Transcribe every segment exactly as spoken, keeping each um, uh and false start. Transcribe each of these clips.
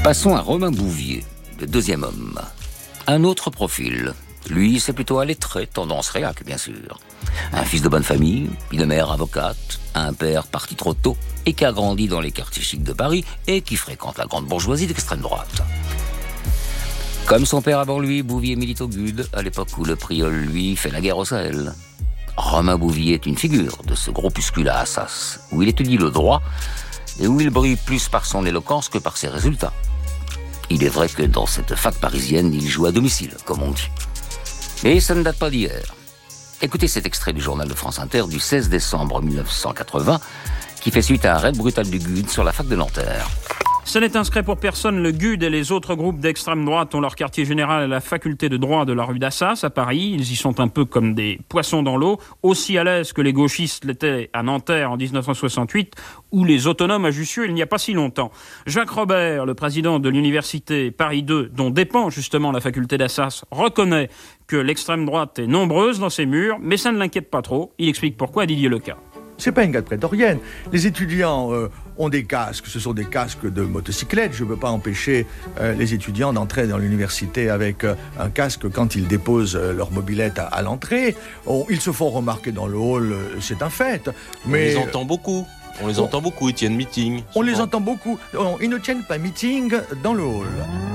Passons à Romain Bouvier, le deuxième homme. Un autre profil. Lui, c'est plutôt un lettré, tendance réac, bien sûr. Un fils de bonne famille, une mère avocate, un père parti trop tôt et qui a grandi dans les quartiers chics de Paris et qui fréquente la grande bourgeoisie d'extrême droite. Comme son père avant lui, Bouvier milite au G U D, à l'époque où le Priol, lui, fait la guerre au Sahel. Romain Bouvier est une figure de ce groupuscule à Assas, où il étudie le droit et où il brille plus par son éloquence que par ses résultats. Il est vrai que dans cette fac parisienne, il joue à domicile, comme on dit. Et ça ne date pas d'hier. Écoutez cet extrait du journal de France Inter du seize décembre mille neuf cent quatre-vingts, qui fait suite à un raid brutal du G U D sur la fac de Nanterre. Ce n'est un secret pour personne, le G U D et les autres groupes d'extrême droite ont leur quartier général à la faculté de droit de la rue d'Assas, à Paris. Ils y sont un peu comme des poissons dans l'eau, aussi à l'aise que les gauchistes l'étaient à Nanterre en dix-neuf cent soixante-huit, ou les autonomes à Jussieu il n'y a pas si longtemps. Jacques Robert, le président de l'université Paris deux, dont dépend justement la faculté d'Assas, reconnaît que l'extrême droite est nombreuse dans ses murs, mais ça ne l'inquiète pas trop. Il explique pourquoi à Didier Leca. C'est pas une guerre prétorienne. Les étudiants euh, ont des casques, ce sont des casques de motocyclette. Je ne peux pas empêcher euh, les étudiants d'entrer dans l'université avec euh, un casque quand ils déposent euh, leur mobilette à, à l'entrée. On, ils se font remarquer dans le hall, euh, c'est un fait. Mais on les entend beaucoup. On les on, entend beaucoup, ils tiennent meeting. On souvent. les entend beaucoup. Non, ils ne tiennent pas meeting dans le hall.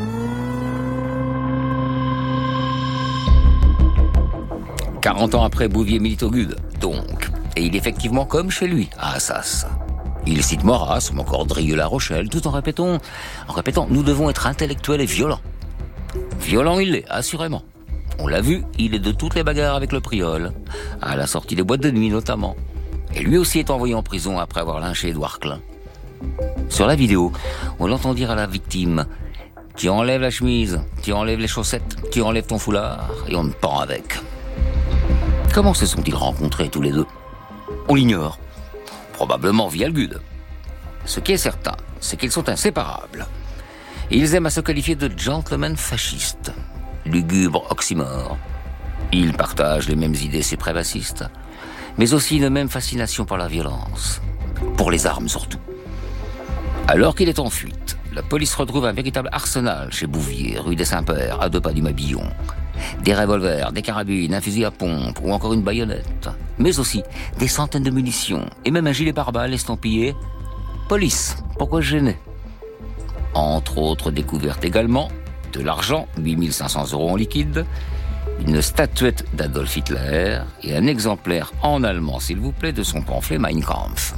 quarante ans après, Bouvier milite au G U D, donc. Et il est effectivement comme chez lui, à Assas. Il cite Maurras ou encore Drieux-La Rochelle, tout en répétant, en répétant « Nous devons être intellectuels et violents ». Violent il l'est, assurément. On l'a vu, il est de toutes les bagarres avec le Priol, à la sortie des boîtes de nuit notamment. Et lui aussi est envoyé en prison après avoir lynché Édouard Klein. Sur la vidéo, on l'entend dire à la victime « Tu enlèves la chemise, tu enlèves les chaussettes, tu enlèves ton foulard, et on te pend avec ». Comment se sont-ils rencontrés tous les deux ? On l'ignore. Probablement via le G U D. Ce qui est certain, c'est qu'ils sont inséparables. Ils aiment à se qualifier de gentlemen fascistes. Lugubre oxymore. Ils partagent les mêmes idées suprémacistes, mais aussi une même fascination pour la violence. Pour les armes surtout. Alors qu'il est en fuite, la police retrouve un véritable arsenal chez Bouvier, rue des Saints-Pères, à deux pas du Mabillon. Des revolvers, des carabines, un fusil à pompe ou encore une baïonnette. Mais aussi des centaines de munitions et même un gilet pare-balles estampillé « Police, pourquoi gêner ?» Entre autres découvertes également, de l'argent, huit mille cinq cents euros en liquide, une statuette d'Adolf Hitler et un exemplaire en allemand, s'il vous plaît, de son pamphlet Mein Kampf.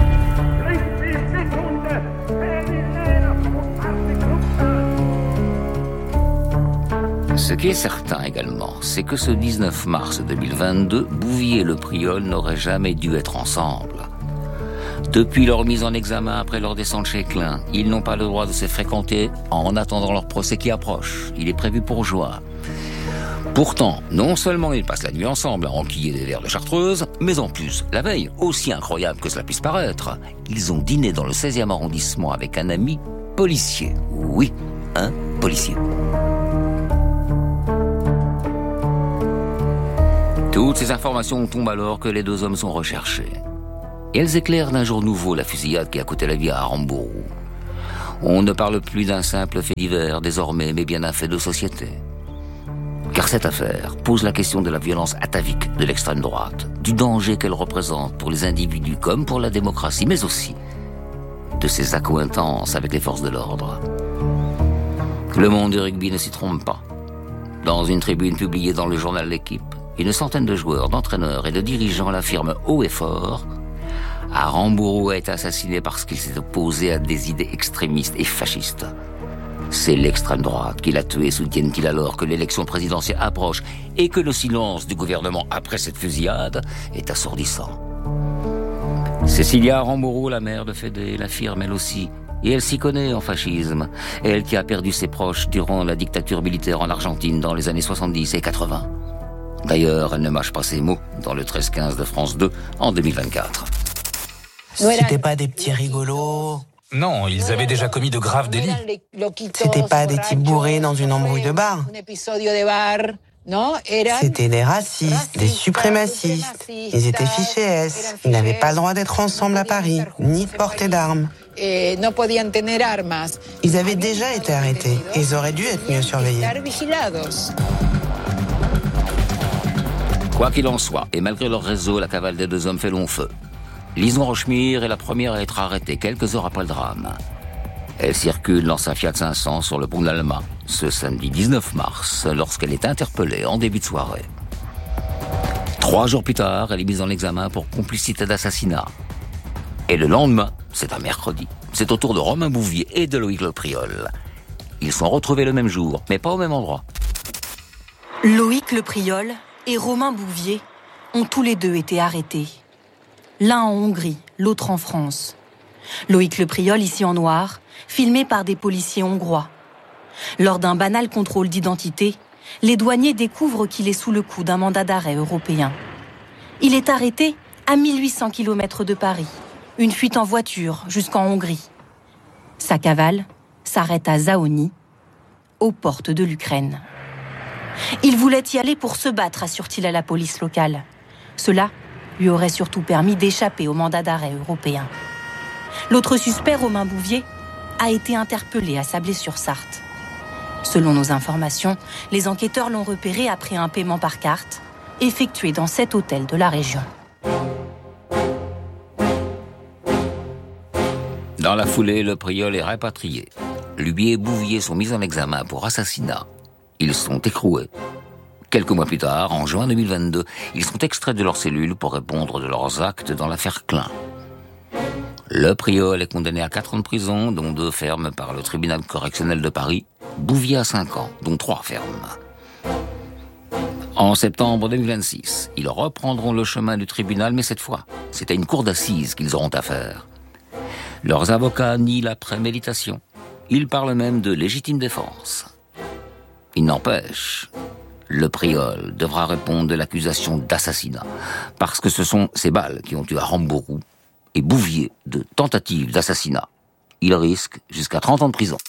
Ce qui est certain également, c'est que ce dix-neuf mars deux mille vingt-deux, Bouvier et le Priol n'auraient jamais dû être ensemble. Depuis leur mise en examen après leur descente chez Klein, ils n'ont pas le droit de se fréquenter en attendant leur procès qui approche. Il est prévu pour juin. Pourtant, non seulement ils passent la nuit ensemble à enquiller des verres de chartreuse, mais en plus, la veille, aussi incroyable que cela puisse paraître, ils ont dîné dans le seizième arrondissement avec un ami policier. Oui, un policier. Toutes ces informations tombent alors que les deux hommes sont recherchés. Et elles éclairent d'un jour nouveau la fusillade qui a coûté la vie à Aramburu. On ne parle plus d'un simple fait divers désormais, mais bien d'un fait de société. Car cette affaire pose la question de la violence atavique de l'extrême droite, du danger qu'elle représente pour les individus comme pour la démocratie, mais aussi de ses accointances avec les forces de l'ordre. Le monde du rugby ne s'y trompe pas. Dans une tribune publiée dans le journal L'Équipe, une centaine de joueurs, d'entraîneurs et de dirigeants l'affirment haut et fort. Aramburu a été assassiné parce qu'il s'est opposé à des idées extrémistes et fascistes. C'est l'extrême droite qui l'a tué, soutiennent-ils alors que l'élection présidentielle approche et que le silence du gouvernement après cette fusillade est assourdissant. Cécilia Aramburu, la mère de Fédé, l'affirme elle aussi. Et elle s'y connaît en fascisme. Elle qui a perdu ses proches durant la dictature militaire en Argentine dans les années soixante-dix et quatre-vingts. D'ailleurs, elle ne mâche pas ses mots dans le treize quinze de France deux en deux mille vingt-quatre. C'était pas des petits rigolos. Non, ils avaient déjà commis de graves délits. C'était pas des types bourrés dans une embrouille de bar. C'était des racistes, des suprémacistes. Ils étaient fichés S. Ils n'avaient pas le droit d'être ensemble à Paris, ni de porter d'armes. Ils avaient déjà été arrêtés et ils auraient dû être mieux surveillés. Quoi qu'il en soit, et malgré leur réseau, la cavale des deux hommes fait long feu. Lison Rochemire est la première à être arrêtée quelques heures après le drame. Elle circule dans sa Fiat cinq cents sur le pont d'Alma, ce samedi dix-neuf mars, lorsqu'elle est interpellée en début de soirée. Trois jours plus tard, elle est mise en examen pour complicité d'assassinat. Et le lendemain, c'est un mercredi, c'est au tour de Romain Bouvier et de Loïc Lepriol. Ils sont retrouvés le même jour, mais pas au même endroit. Loïc Lepriol et Romain Bouvier ont tous les deux été arrêtés. L'un en Hongrie, l'autre en France. Loïc Lepriol, ici en noir, filmé par des policiers hongrois. Lors d'un banal contrôle d'identité, les douaniers découvrent qu'il est sous le coup d'un mandat d'arrêt européen. Il est arrêté à mille huit cents kilomètres de Paris, une fuite en voiture jusqu'en Hongrie. Sa cavale s'arrête à Zaoni, aux portes de l'Ukraine. Il voulait y aller pour se battre, assure-t-il à la police locale. Cela lui aurait surtout permis d'échapper au mandat d'arrêt européen. L'autre suspect, Romain Bouvier, a été interpellé à Sablé-sur-Sarthe. Selon nos informations, les enquêteurs l'ont repéré après un paiement par carte, effectué dans cet hôtel de la région. Dans la foulée, Lepriol est rapatrié. Lui et Bouvier sont mis en examen pour assassinat. Ils sont écroués. Quelques mois plus tard, en juin deux mille vingt-deux, ils sont extraits de leur cellule pour répondre de leurs actes dans l'affaire Klein. Lepriol est condamné à quatre ans de prison, dont deux fermes par le tribunal correctionnel de Paris. Bouvier à cinq ans, dont trois fermes. En septembre deux mille vingt-six, ils reprendront le chemin du tribunal, mais cette fois, c'est à une cour d'assises qu'ils auront affaire. Leurs avocats nient la préméditation. Ils parlent même de légitime défense. Il n'empêche, Lepriol devra répondre de l'accusation d'assassinat, parce que ce sont ces balles qui ont tué Aramburu et Bouvier de tentative d'assassinat. Il risque jusqu'à trente ans de prison.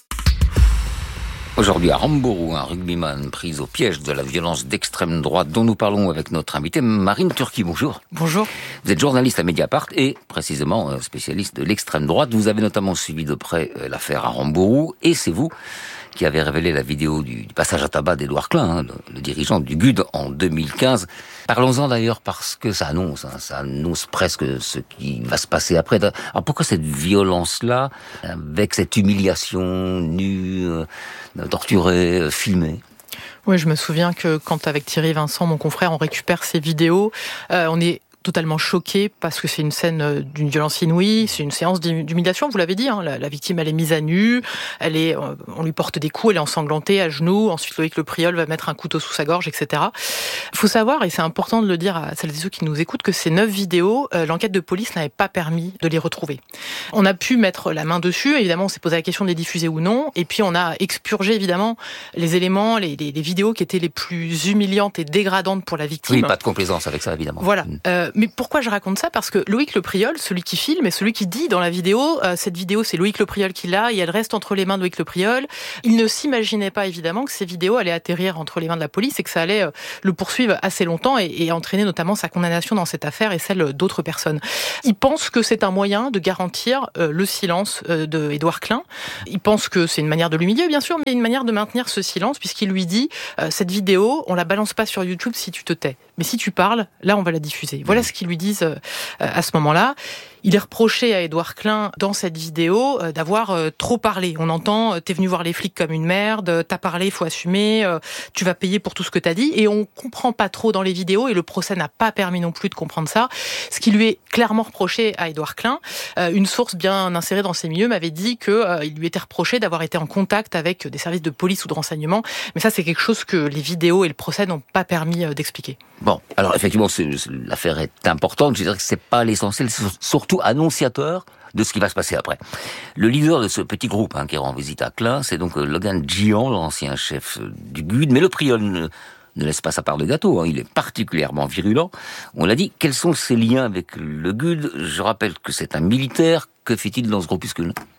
Aujourd'hui, Aramburu, un rugbyman pris au piège de la violence d'extrême droite dont nous parlons avec notre invitée Marine Turki. Bonjour. Bonjour. Vous êtes journaliste à Mediapart et précisément spécialiste de l'extrême droite. Vous avez notamment suivi de près l'affaire Aramburu et c'est vous qui avez révélé la vidéo du, du passage à tabac d'Édouard Klein, hein, le, le dirigeant du G U D en deux mille quinze. Parlons-en d'ailleurs parce que ça annonce, hein, ça annonce presque ce qui va se passer après. Alors pourquoi cette violence-là, avec cette humiliation nue, euh, torturée, euh, filmée ? Oui, je me souviens que quand avec Thierry Vincent, mon confrère, on récupère ces vidéos, euh, on est totalement choqué parce que c'est une scène d'une violence inouïe, c'est une séance d'humiliation, vous l'avez dit, hein, la, la victime elle est mise à nu, elle est, on lui porte des coups, elle est ensanglantée à genoux, ensuite Loïc Lepriol va mettre un couteau sous sa gorge, et cetera. Il faut savoir, et c'est important de le dire à celles et ceux qui nous écoutent, que ces neuf vidéos, euh, l'enquête de police n'avait pas permis de les retrouver. On a pu mettre la main dessus, évidemment on s'est posé la question de les diffuser ou non, et puis on a expurgé évidemment les éléments, les, les, les vidéos qui étaient les plus humiliantes et dégradantes pour la victime. Oui, pas de complaisance avec ça évidemment. Voilà. Euh, Mais pourquoi je raconte ça ? Parce que Loïc Lepriol, celui qui filme et celui qui dit dans la vidéo, euh, cette vidéo c'est Loïc Lepriol qui l'a et elle reste entre les mains de Loïc Lepriol, il ne s'imaginait pas évidemment que ces vidéos allaient atterrir entre les mains de la police et que ça allait euh, le poursuivre assez longtemps et, et entraîner notamment sa condamnation dans cette affaire et celle d'autres personnes. Il pense que c'est un moyen de garantir euh, le silence euh, de Édouard Klein. Il pense que c'est une manière de l'humilier bien sûr, mais une manière de maintenir ce silence puisqu'il lui dit euh, cette vidéo, on la balance pas sur YouTube si tu te tais. Mais si tu parles, là on va la diffuser. Voilà ce qu'ils lui disent euh, à ce moment-là. Il est reproché à Édouard Klein dans cette vidéo euh, d'avoir euh, trop parlé. On entend euh, « t'es venu voir les flics comme une merde, t'as parlé, il faut assumer, euh, tu vas payer pour tout ce que t'as dit ». Et on comprend pas trop dans les vidéos, et le procès n'a pas permis non plus de comprendre ça. Ce qui lui est clairement reproché à Édouard Klein, euh, une source bien insérée dans ces milieux m'avait dit qu'il euh, lui était reproché d'avoir été en contact avec des services de police ou de renseignement. Mais ça, c'est quelque chose que les vidéos et le procès n'ont pas permis euh, d'expliquer. Bon, alors effectivement, c'est, c'est, l'affaire est importante. Je dirais que c'est pas l'essentiel, c'est surtout annonciateur de ce qui va se passer après. Le leader de ce petit groupe hein, qui rend visite à Klein, c'est donc Logan Jian, l'ancien chef du G U D. Mais Lepriol ne, ne laisse pas sa part de gâteau. Hein, il est particulièrement virulent. On l'a dit. Quels sont ses liens avec le G U D ? Je rappelle que c'est un militaire. Que fait-il dans ce groupuscule ?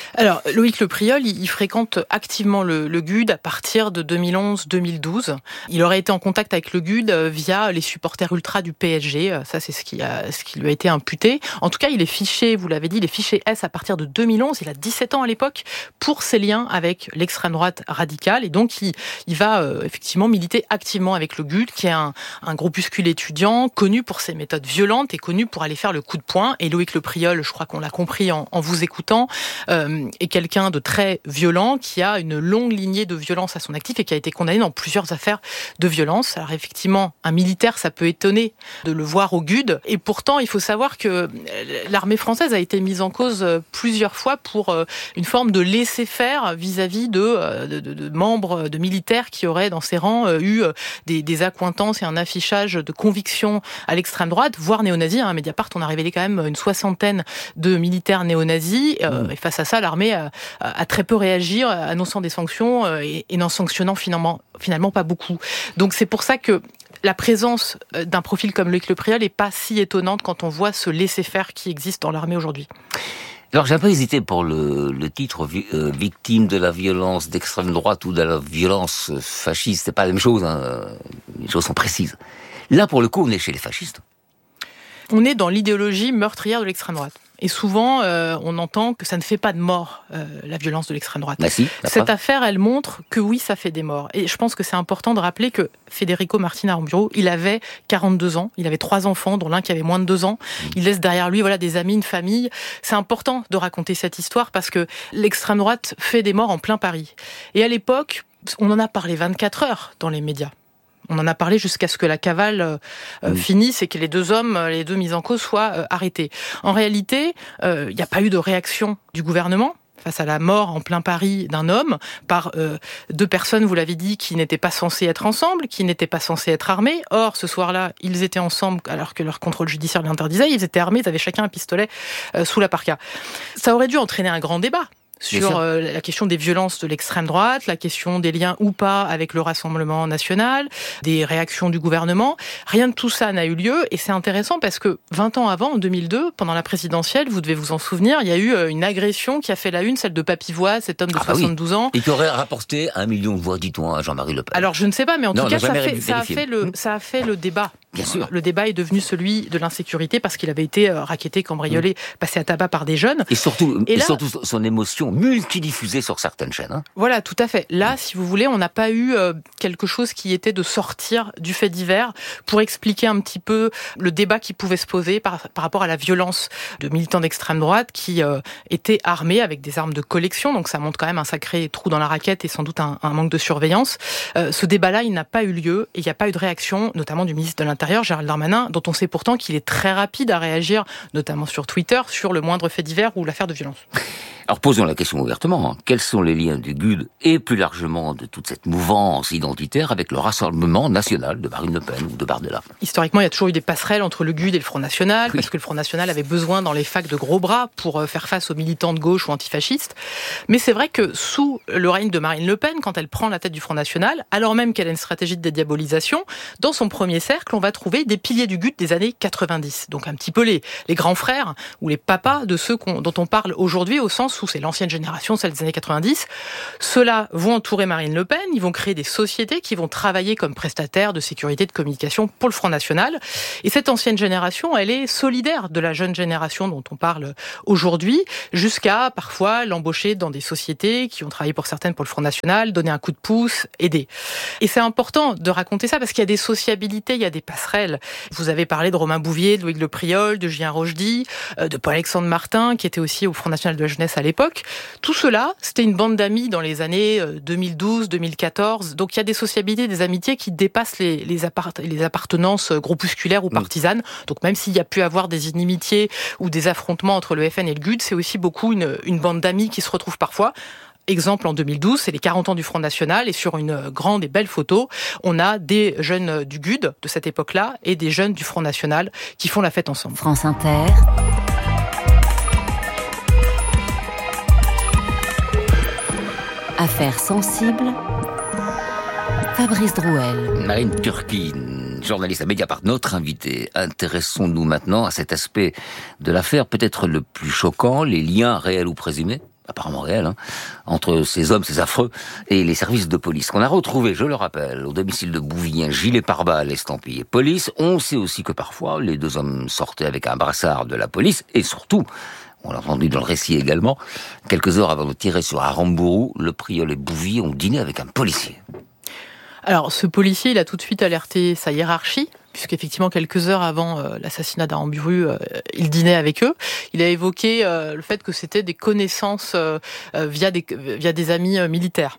Alors, Loïc Le Priol, il, il fréquente activement le, le G U D à partir de deux mille onze deux mille douze. Il aurait été en contact avec le G U D via les supporters ultra du P S G. Ça, c'est ce qui, a, ce qui lui a été imputé. En tout cas, il est fiché, vous l'avez dit, il est fiché S à partir de deux mille onze. Il a dix-sept ans à l'époque pour ses liens avec l'extrême droite radicale. Et donc, il, il va euh, effectivement militer activement avec le G U D, qui est un, un groupuscule étudiant connu pour ses méthodes violentes et connu pour aller faire le coup de poing. Et Loïc Le Priol, je crois qu'on l'a compris en, en vous écoutant, euh, est quelqu'un de très violent, qui a une longue lignée de violence à son actif et qui a été condamné dans plusieurs affaires de violence. Alors effectivement, un militaire, ça peut étonner de le voir au G U D. Et pourtant, il faut savoir que l'armée française a été mise en cause plusieurs fois pour une forme de laisser-faire vis-à-vis de, de, de, de membres, de militaires qui auraient dans ses rangs eu des, des accointances et un affichage de conviction à l'extrême droite, voire néo-nazis. À Mediapart, on a révélé quand même une soixantaine de militaires néo-nazis. Mmh. Et face à ça, l'armée a, a très peu réagi, annonçant des sanctions et, et n'en sanctionnant finalement, finalement pas beaucoup. Donc c'est pour ça que la présence d'un profil comme Loïc Le Priol n'est pas si étonnante quand on voit ce laisser-faire qui existe dans l'armée aujourd'hui. Alors j'ai un peu hésité pour le, le titre euh, victime de la violence d'extrême droite ou de la violence fasciste. C'est pas la même chose, hein. Les choses sont précises. Là, pour le coup, on est chez les fascistes. On est dans l'idéologie meurtrière de l'extrême droite. Et souvent, euh, on entend que ça ne fait pas de morts, euh, la violence de l'extrême droite. Bah si, Cette affaire, elle montre que oui, ça fait des morts. Et je pense que c'est important de rappeler que Federico Martin Aramburu, il avait quarante-deux ans, il avait trois enfants, dont l'un qui avait moins de deux ans. Mmh. Il laisse derrière lui voilà, des amis, une famille. C'est important de raconter cette histoire parce que l'extrême droite fait des morts en plein Paris. Et à l'époque, on en a parlé vingt-quatre heures dans les médias. On en a parlé jusqu'à ce que la cavale euh, oui. finisse et que les deux hommes, les deux mis en cause, soient euh, arrêtés. En réalité, il euh, n'y a pas eu de réaction du gouvernement face à la mort en plein Paris d'un homme par euh, deux personnes, vous l'avez dit, qui n'étaient pas censées être ensemble, qui n'étaient pas censées être armées. Or, ce soir-là, ils étaient ensemble alors que leur contrôle judiciaire l'interdisait. Ils étaient armés, ils avaient chacun un pistolet euh, sous la parka. Ça aurait dû entraîner un grand débat sur euh, la question des violences de l'extrême droite, la question des liens ou pas avec le Rassemblement national, des réactions du gouvernement. Rien de tout ça n'a eu lieu et c'est intéressant parce que vingt ans avant, en deux mille deux, pendant la présidentielle, vous devez vous en souvenir, il y a eu une agression qui a fait la une, celle de Papivoise, cet homme de ah bah soixante-douze oui. ans. Et qui aurait rapporté un million de voix, dit-on, à Jean-Marie Le Pen. Alors je ne sais pas, mais en non, tout cas, ça, fait, ça, a fait le, ça a fait le débat. Bien sûr. Le débat est devenu celui de l'insécurité parce qu'il avait été racketté, cambriolé, mmh. passé à tabac par des jeunes. Et surtout, et, et là, surtout son émotion multidiffusée sur certaines chaînes. Hein. Voilà, tout à fait. Là, mmh. si vous voulez, on n'a pas eu euh, quelque chose qui était de sortir du fait divers pour expliquer un petit peu le débat qui pouvait se poser par, par rapport à la violence de militants d'extrême droite qui euh, étaient armés avec des armes de collection. Donc ça montre quand même un sacré trou dans la raquette et sans doute un, un manque de surveillance. Euh, ce débat-là, il n'a pas eu lieu et il n'y a pas eu de réaction, notamment du ministre de l'Intérieur, Gérald Darmanin, dont on sait pourtant qu'il est très rapide à réagir, notamment sur Twitter, sur le moindre fait divers ou l'affaire de violence. Alors posons la question ouvertement, hein. Quels sont les liens du G U D et plus largement de toute cette mouvance identitaire avec le Rassemblement national de Marine Le Pen ou de Bardella? Historiquement, il y a toujours eu des passerelles entre le G U D et le Front National, oui. parce que le Front National avait besoin dans les facs de gros bras pour faire face aux militants de gauche ou antifascistes. Mais c'est vrai que sous le règne de Marine Le Pen, quand elle prend la tête du Front National, alors même qu'elle a une stratégie de dédiabolisation, dans son premier cercle, on va trouver des piliers du G U D des années quatre-vingt-dix. Donc un petit peu les, les grands frères ou les papas de ceux qu'on, dont on parle aujourd'hui au sens où c'est l'ancienne génération, celle des années quatre-vingt-dix. Ceux-là vont entourer Marine Le Pen, ils vont créer des sociétés qui vont travailler comme prestataires de sécurité de communication pour le Front National. Et cette ancienne génération, elle est solidaire de la jeune génération dont on parle aujourd'hui, jusqu'à parfois l'embaucher dans des sociétés qui ont travaillé pour certaines pour le Front National, donner un coup de pouce, aider. Et c'est important de raconter ça parce qu'il y a des sociabilités, il y a des passerelles. Vous avez parlé de Romain Bouvier, de Loïc Le Priol, de Julien Rochedy, de Paul-Alexandre Martin, qui était aussi au Front National de la Jeunesse à l'époque. Tout cela, c'était une bande d'amis dans les années deux mille douze deux mille quatorze. Donc il y a des sociabilités, des amitiés qui dépassent les, les, appart- les appartenances groupusculaires ou partisanes. Donc même s'il y a pu avoir des inimitiés ou des affrontements entre le F N et le G U D, c'est aussi beaucoup une, une bande d'amis qui se retrouvent parfois. Exemple, en deux mille douze, c'est les quarante ans du Front National et sur une grande et belle photo, on a des jeunes du G U D de cette époque-là et des jeunes du Front National qui font la fête ensemble. France Inter. Affaires sensibles. Fabrice Drouel. Marine Turquine, journaliste à Mediapart, notre invité. Intéressons-nous maintenant à cet aspect de l'affaire, peut-être le plus choquant, les liens réels ou présumés apparemment réel, hein, entre ces hommes, ces affreux, et les services de police. Qu'on a retrouvé, je le rappelle, au domicile de Bouvy, un gilet pare-balles estampillé police. On sait aussi que parfois, les deux hommes sortaient avec un brassard de la police, et surtout, on l'a entendu dans le récit également, quelques heures avant de tirer sur Aramburu, le Priol et Bouvy ont dîné avec un policier. Alors, ce policier, il a tout de suite alerté sa hiérarchie, puisqu'effectivement, quelques heures avant euh, l'assassinat d'Aramburu, euh, il dînait avec eux. Il a évoqué euh, le fait que c'était des connaissances euh, euh, via, des, via des amis euh, militaires.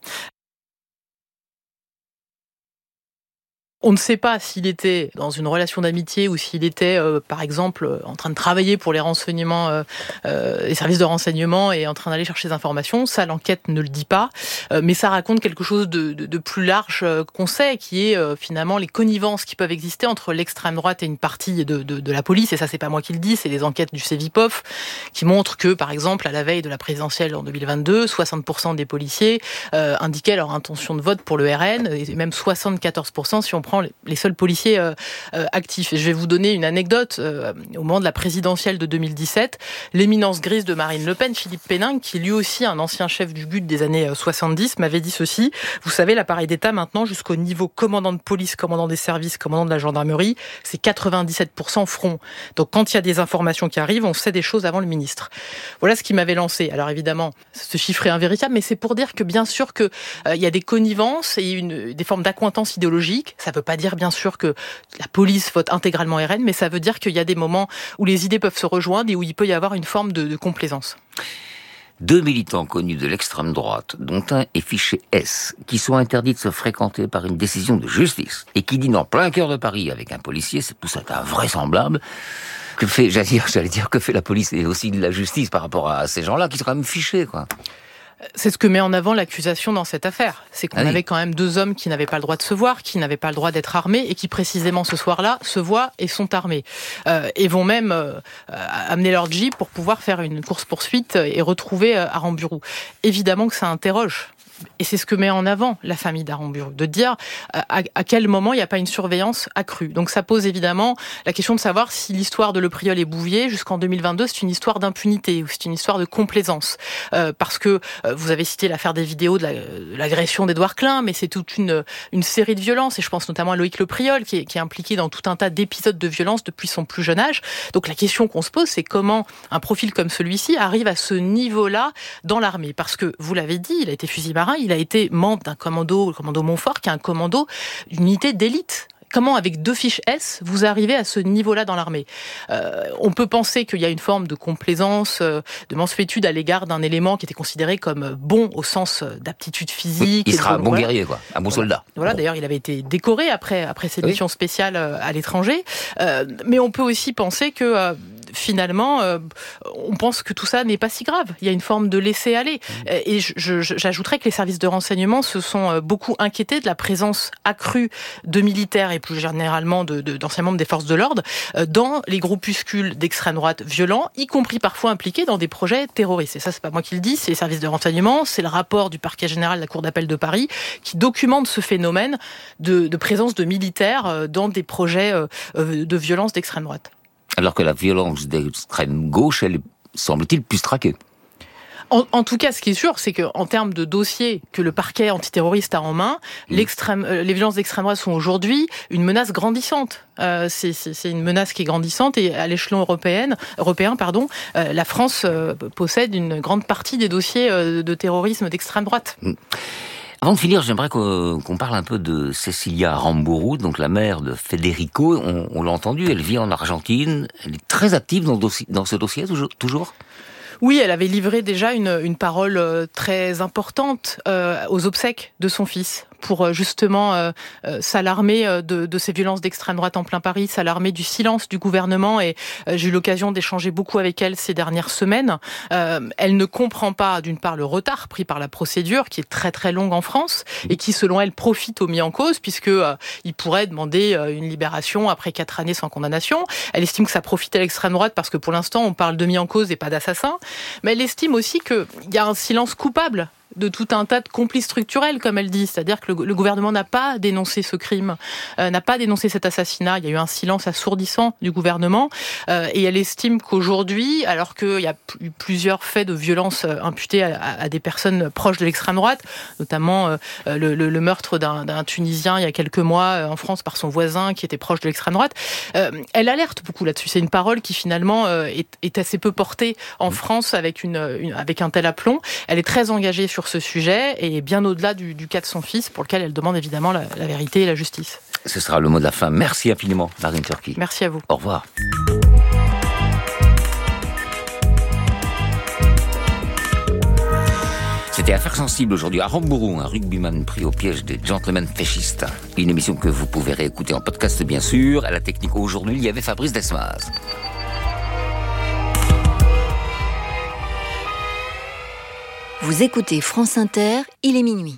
On ne sait pas s'il était dans une relation d'amitié ou s'il était, euh, par exemple, en train de travailler pour les renseignements, euh, euh, les services de renseignement et en train d'aller chercher des informations. Ça, l'enquête ne le dit pas, euh, mais ça raconte quelque chose de, de, de plus large euh, qu'on sait, qui est euh, finalement les connivences qui peuvent exister entre l'extrême droite et une partie de, de, de la police. Et ça, c'est pas moi qui le dis, c'est les enquêtes du Cevipof qui montrent que, par exemple, à la veille de la présidentielle en deux mille vingt-deux, soixante pour cent des policiers euh, indiquaient leur intention de vote pour le R N, et même soixante-quatorze pour cent si on prend les seuls policiers euh, euh, actifs. Et je vais vous donner une anecdote. Euh, au moment de la présidentielle de deux mille dix-sept, l'éminence grise de Marine Le Pen, Philippe Péningue, qui est lui aussi un ancien chef du G U D des années soixante-dix, m'avait dit ceci: vous savez, l'appareil d'État maintenant, jusqu'au niveau commandant de police, commandant des services, commandant de la gendarmerie, c'est quatre-vingt-dix-sept pour cent front. Donc quand il y a des informations qui arrivent, on sait des choses avant le ministre. Voilà ce qui m'avait lancé. Alors évidemment, ce chiffre est invéritable, mais c'est pour dire que bien sûr qu'il euh, y a des connivences et une, des formes d'accointance idéologique. Ça peut pas dire bien sûr que la police vote intégralement R N, mais ça veut dire qu'il y a des moments où les idées peuvent se rejoindre et où il peut y avoir une forme de, de complaisance. Deux militants connus de l'extrême droite, dont un est fiché S, qui sont interdits de se fréquenter par une décision de justice, et qui dînent en plein cœur de Paris avec un policier, c'est tout ça est invraisemblable. Que fait, j'allais dire, j'allais dire, que fait la police et aussi de la justice par rapport à ces gens-là qui sont quand même fichés, quoi. C'est ce que met en avant l'accusation dans cette affaire. C'est qu'on ah oui. avait quand même deux hommes qui n'avaient pas le droit de se voir, qui n'avaient pas le droit d'être armés et qui précisément ce soir-là se voient et sont armés. Euh, et vont même euh, amener leur jeep pour pouvoir faire une course-poursuite et retrouver euh, Aramburu. Évidemment que ça interroge. Et c'est ce que met en avant la famille d'Aramburu, de dire à, à quel moment il n'y a pas une surveillance accrue. Donc ça pose évidemment la question de savoir si l'histoire de Le Priol et Bouvier jusqu'en deux mille vingt-deux c'est une histoire d'impunité ou c'est une histoire de complaisance. Euh, parce que euh, vous avez cité l'affaire des vidéos de, la, de l'agression d'Édouard Klein, mais c'est toute une, une série de violences, et je pense notamment à Loïc Le Priol qui est, qui est impliqué dans tout un tas d'épisodes de violence depuis son plus jeune âge. Donc la question qu'on se pose, c'est comment un profil comme celui-ci arrive à ce niveau-là dans l'armée. Parce que, vous l'avez dit, il a été fusil marin, il a été membre d'un commando, le commando Montfort, qui est un commando d'une unité d'élite. Comment, avec deux fiches S, vous arrivez à ce niveau-là dans l'armée ? euh, On peut penser qu'il y a une forme de complaisance, euh, de mansuétude à l'égard d'un élément qui était considéré comme bon au sens d'aptitude physique. Il et sera de, un bon voilà. guerrier, quoi, un bon soldat. Voilà, bon. D'ailleurs, il avait été décoré après, après ses missions oui. spéciales à l'étranger. Euh, mais on peut aussi penser que... Euh, finalement, euh, on pense que tout ça n'est pas si grave. Il y a une forme de laisser-aller. Mmh. Et je, je, j'ajouterais que les services de renseignement se sont beaucoup inquiétés de la présence accrue de militaires et plus généralement de, de, d'anciens membres des forces de l'ordre dans les groupuscules d'extrême droite violents, y compris parfois impliqués dans des projets terroristes. Et ça, c'est pas moi qui le dis, c'est les services de renseignement, c'est le rapport du parquet général de la Cour d'appel de Paris qui documente ce phénomène de, de présence de militaires dans des projets de violence d'extrême droite. Alors que la violence d'extrême gauche, elle semble-t-il plus traquée. En, en tout cas, ce qui est sûr, c'est qu'en termes de dossiers que le parquet antiterroriste a en main, mmh. l'extrême, euh, les violences d'extrême droite sont aujourd'hui une menace grandissante. Euh, c'est, c'est, c'est une menace qui est grandissante et à l'échelon européen, européen pardon, euh, la France euh, possède une grande partie des dossiers euh, de terrorisme d'extrême droite. Mmh. Avant de finir, j'aimerais qu'on parle un peu de Cecilia Aramburu, donc la mère de Federico. On, on l'a entendu, elle vit en Argentine. Elle est très active dans, dossier, dans ce dossier, toujours. Oui, elle avait livré déjà une, une parole très importante euh, aux obsèques de son fils, pour justement euh, euh, s'alarmer de, de ces violences d'extrême droite en plein Paris, s'alarmer du silence du gouvernement. Et euh, j'ai eu l'occasion d'échanger beaucoup avec elle ces dernières semaines. Euh, elle ne comprend pas, d'une part, le retard pris par la procédure, qui est très très longue en France, et qui, selon elle, profite aux mis en cause, puisque euh, il pourrait demander euh, une libération après quatre années sans condamnation. Elle estime que ça profite à l'extrême droite, parce que pour l'instant, on parle de mis en cause et pas d'assassin. Mais elle estime aussi qu'il y a un silence coupable de tout un tas de complices structurels, comme elle dit. C'est-à-dire que le, le gouvernement n'a pas dénoncé ce crime, euh, n'a pas dénoncé cet assassinat. Il y a eu un silence assourdissant du gouvernement. Euh, et elle estime qu'aujourd'hui, alors qu'il y a eu plusieurs faits de violence imputés à, à, à des personnes proches de l'extrême droite, notamment euh, le, le, le meurtre d'un, d'un Tunisien il y a quelques mois en France par son voisin qui était proche de l'extrême droite, euh, elle alerte beaucoup là-dessus. C'est une parole qui finalement euh, est, est assez peu portée en France avec, une, une, avec un tel aplomb. Elle est très engagée sur ce sujet et bien au-delà du, du cas de son fils pour lequel elle demande évidemment la, la vérité et la justice. Ce sera le mot de la fin. Merci infiniment, Marine Turki. Merci à vous. Au revoir. C'était Affaires sensibles aujourd'hui à Rambourou, un rugbyman pris au piège des gentlemen féchistes. Une émission que vous pouvez réécouter en podcast bien sûr. À la technique aujourd'hui, il y avait Fabrice Desmas. Vous écoutez France Inter, il est minuit.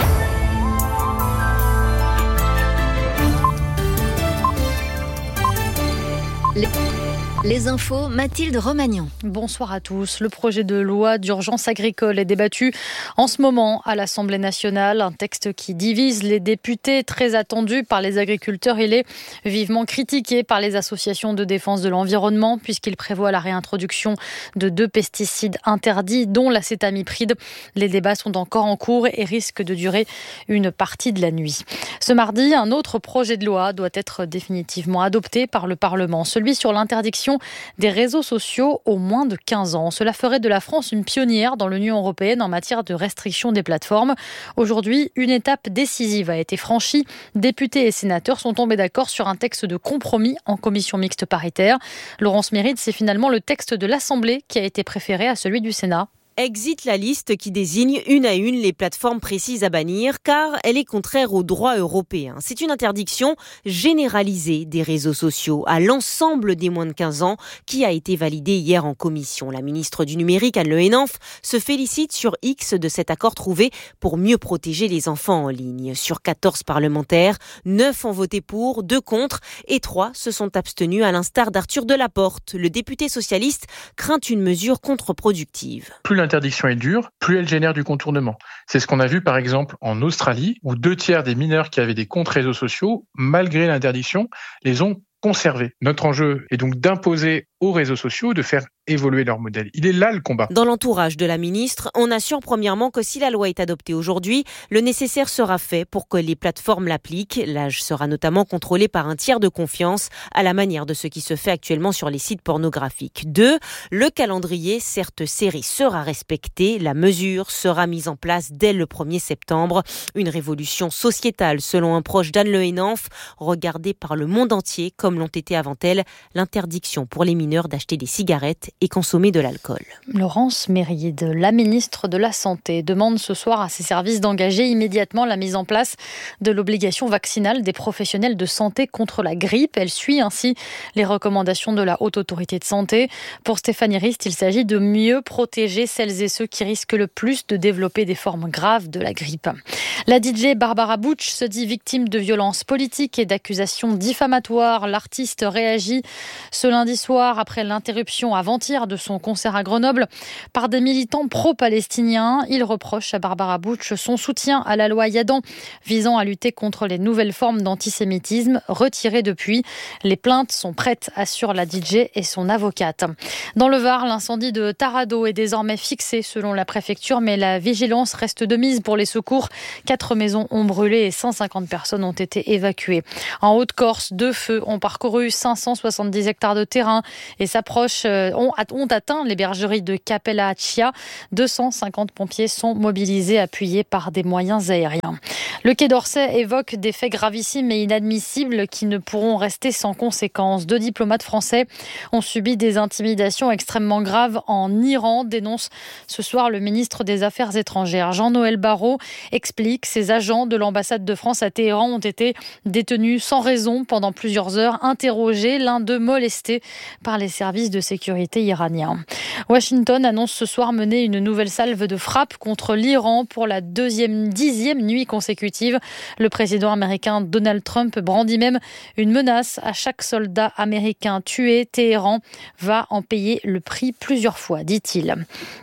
Les... Les infos, Mathilde Romagnan. Bonsoir à tous. Le projet de loi d'urgence agricole est débattu en ce moment à l'Assemblée nationale. Un texte qui divise les députés, très attendu par les agriculteurs. Il est vivement critiqué par les associations de défense de l'environnement puisqu'il prévoit la réintroduction de deux pesticides interdits, dont l'acétamipride. Les débats sont encore en cours et risquent de durer une partie de la nuit. Ce mardi, un autre projet de loi doit être définitivement adopté par le Parlement, celui sur l'interdiction des réseaux sociaux aux moins de quinze ans. Cela ferait de la France une pionnière dans l'Union européenne en matière de restriction des plateformes. Aujourd'hui, une étape décisive a été franchie. Députés et sénateurs sont tombés d'accord sur un texte de compromis en commission mixte paritaire. Laurence Méride, c'est finalement le texte de l'Assemblée qui a été préféré à celui du Sénat. Exit la liste qui désigne une à une les plateformes précises à bannir car elle est contraire au droit européen. C'est une interdiction généralisée des réseaux sociaux à l'ensemble des moins de quinze ans qui a été validée hier en commission. La ministre du Numérique, Anne Le Henanff, se félicite sur X de cet accord trouvé pour mieux protéger les enfants en ligne. Sur quatorze parlementaires, neuf ont voté pour, deux contre et trois se sont abstenus à l'instar d'Arthur Delaporte. Le député socialiste craint une mesure contre-productive. Plus l'interdiction est dure, plus elle génère du contournement. C'est ce qu'on a vu par exemple en Australie, où deux tiers des mineurs qui avaient des comptes réseaux sociaux, malgré l'interdiction, les ont conservés. Notre enjeu est donc d'imposer aux réseaux sociaux de faire évoluer leur modèle. Il est là le combat. Dans l'entourage de la ministre, on assure premièrement que si la loi est adoptée aujourd'hui, le nécessaire sera fait pour que les plateformes l'appliquent. L'âge sera notamment contrôlé par un tiers de confiance, à la manière de ce qui se fait actuellement sur les sites pornographiques. Deux, le calendrier, certes serré, sera respecté. La mesure sera mise en place dès le premier septembre. Une révolution sociétale, selon un proche d'Anne Le Henanff, regardée par le monde entier, comme l'ont été avant elle, l'interdiction pour les mineurs d'acheter des cigarettes et consommer de l'alcool. Laurence Méride, la ministre de la Santé, demande ce soir à ses services d'engager immédiatement la mise en place de l'obligation vaccinale des professionnels de santé contre la grippe. Elle suit ainsi les recommandations de la Haute Autorité de Santé. Pour Stéphanie Rist, il s'agit de mieux protéger celles et ceux qui risquent le plus de développer des formes graves de la grippe. La D J Barbara Butch se dit victime de violences politiques et d'accusations diffamatoires. L'artiste réagit ce lundi soir après l'interruption avant-hier de son concert à Grenoble par des militants pro-palestiniens. Il reproche à Barbara Butch son soutien à la loi Yadan visant à lutter contre les nouvelles formes d'antisémitisme retirées depuis. Les plaintes sont prêtes, assure la D J et son avocate. Dans le Var, l'incendie de Tarado est désormais fixé selon la préfecture, mais la vigilance reste de mise pour les secours. Quatre maisons ont brûlé et cent cinquante personnes ont été évacuées. En Haute-Corse, deux feux ont parcouru cinq cent soixante-dix hectares de terrain et s'approchent, euh, ont, ont atteint les bergeries de Capella Accia. deux cent cinquante pompiers sont mobilisés, appuyés par des moyens aériens. Le Quai d'Orsay évoque des faits gravissimes et inadmissibles qui ne pourront rester sans conséquences. Deux diplomates français ont subi des intimidations extrêmement graves en Iran, dénonce ce soir le ministre des Affaires étrangères. Jean-Noël Barrot explique que ces agents de l'ambassade de France à Téhéran ont été détenus sans raison pendant plusieurs heures, interrogés, l'un d'eux molesté par les services de sécurité iraniens. Washington annonce ce soir mener une nouvelle salve de frappe contre l'Iran pour la deuxième, dixième nuit consécutive. Le président américain Donald Trump brandit même une menace à chaque soldat américain tué. Téhéran va en payer le prix plusieurs fois, dit-il.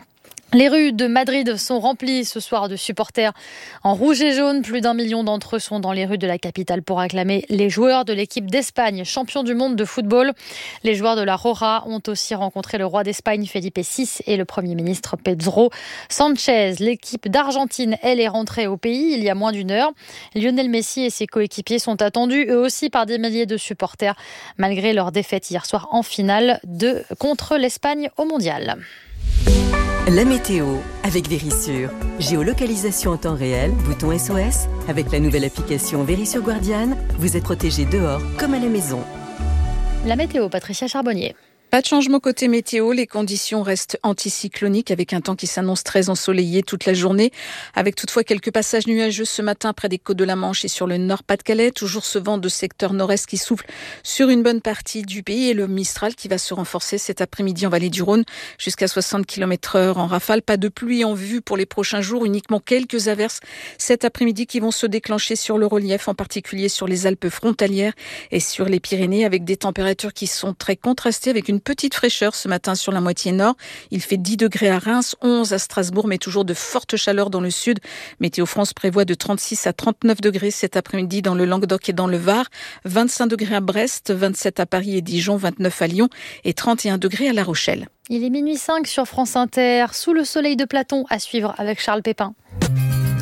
Les rues de Madrid sont remplies ce soir de supporters en rouge et jaune. Plus d'un million d'entre eux sont dans les rues de la capitale pour acclamer les joueurs de l'équipe d'Espagne, champion du monde de football. Les joueurs de la Roja ont aussi rencontré le roi d'Espagne, Felipe six, et le Premier ministre Pedro Sanchez. L'équipe d'Argentine, elle, est rentrée au pays il y a moins d'une heure. Lionel Messi et ses coéquipiers sont attendus, eux aussi, par des milliers de supporters, malgré leur défaite hier soir en finale de, contre l'Espagne au Mondial. La météo avec Verisure. Géolocalisation en temps réel, bouton S O S. Avec la nouvelle application Verisure Guardian, vous êtes protégé dehors comme à la maison. La météo, Patricia Charbonnier. Pas de changement côté météo, les conditions restent anticycloniques avec un temps qui s'annonce très ensoleillé toute la journée, avec toutefois quelques passages nuageux ce matin près des côtes de la Manche et sur le Nord-Pas-de-Calais. Toujours ce vent de secteur nord-est qui souffle sur une bonne partie du pays et le Mistral qui va se renforcer cet après-midi en vallée du Rhône jusqu'à soixante kilomètres heure en rafale. Pas de pluie en vue pour les prochains jours, uniquement quelques averses cet après-midi qui vont se déclencher sur le relief, en particulier sur les Alpes frontalières et sur les Pyrénées, avec des températures qui sont très contrastées avec une petite fraîcheur ce matin sur la moitié nord. Il fait dix degrés à Reims, onze à Strasbourg, mais toujours de fortes chaleurs dans le sud. Météo France prévoit de trente-six à trente-neuf degrés cet après-midi dans le Languedoc et dans le Var, vingt-cinq degrés à Brest, vingt-sept à Paris et Dijon, vingt-neuf à Lyon et trente et un degrés à La Rochelle. Il est minuit cinq sur France Inter, sous le soleil de Platon, à suivre avec Charles Pépin.